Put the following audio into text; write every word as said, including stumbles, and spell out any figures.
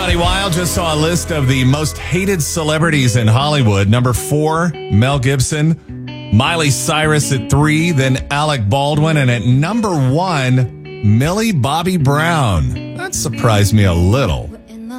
Johnny Wild just saw a list of the most hated celebrities in Hollywood. Number four, Mel Gibson. Miley Cyrus at three, then Alec Baldwin. And at number one, Millie Bobby Brown. That surprised me a little.